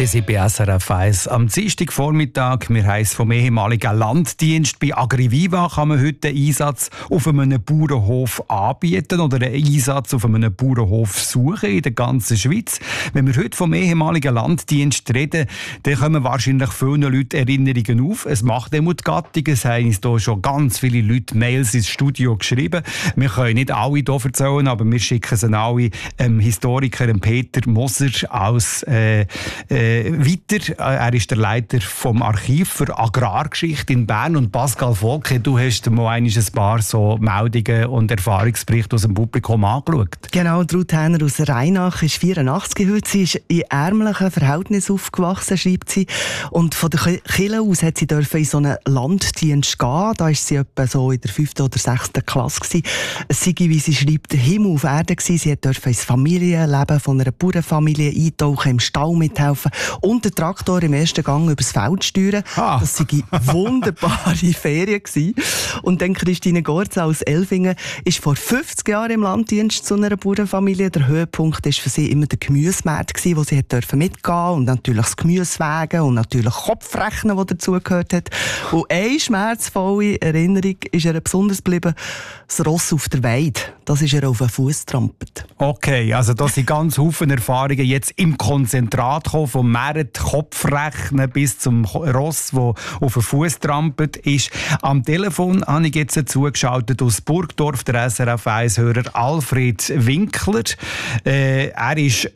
Die sind bei SRF 1 am Dienstagvormittag. Wir haben es vom ehemaligen Landdienst. Bei Agriviva kann man heute einen Einsatz auf einem Bauernhof anbieten oder einen Einsatz auf einem Bauernhof suchen in der ganzen Schweiz. Wenn wir heute vom ehemaligen Landdienst reden, dann kommen wahrscheinlich vielen Leuten Erinnerungen auf. Es macht immer die Gattung. Es haben uns hier schon ganz viele Leute Mails ins Studio geschrieben. Wir können nicht alle hier erzählen, aber wir schicken sie alle Historiker Peter Moser aus weiter. Er ist der Leiter vom Archiv für Agrargeschichte in Bern. Und Pascal Volke, du hast mal ein paar so Meldungen und Erfahrungsberichte aus dem Publikum angeschaut. Genau, Ruth Häner aus Rheinach ist 84 heute. Sie ist in ärmlichen Verhältnissen aufgewachsen, schreibt sie. Und von der Kirche aus hat sie in so einen Landdienst gehen. Da war sie etwa so in der 5. oder 6. Klasse gewesen. Es sei, wie sie schreibt, der Himmel auf Erden gewesen. Sie durfte ins Familienleben von einer Bauernfamilie eintauchen, im Stall mithelfen und den Traktor im ersten Gang übers Feld steuern. Das waren wunderbare Ferien gewesen. Und dann Christine Gorz aus Elfingen ist vor 50 Jahren im Landdienst zu einer Bauernfamilie. Der Höhepunkt war für sie immer der Gemüsemarkt, wo sie mitgehen durfte. Und natürlich das Gemüsewägen und natürlich Kopfrechnen, das dazugehört hat. Und eine schmerzvolle Erinnerung ist ihr besonders geblieben: das Ross auf der Weide. Das ist ihr auf den Fuß getrampelt. Okay, also das sind ganz viele Erfahrungen jetzt im Konzentrat gekommen, vom Märet, Kopfrechnen bis zum Ross, das auf den Fuß trampelt ist. Am Telefon habe ich jetzt zugeschaltet aus Burgdorf, der SRF 1-Hörer Alfred Winkler. Er ist